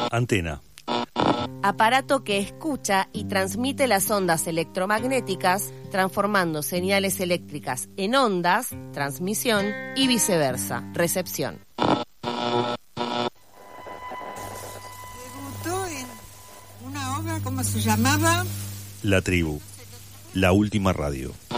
Antena. Aparato que escucha y transmite las ondas electromagnéticas, transformando señales eléctricas en ondas, transmisión, y viceversa, recepción. Debutó en una obra, ¿cómo se llamaba? La Tribu. La última radio.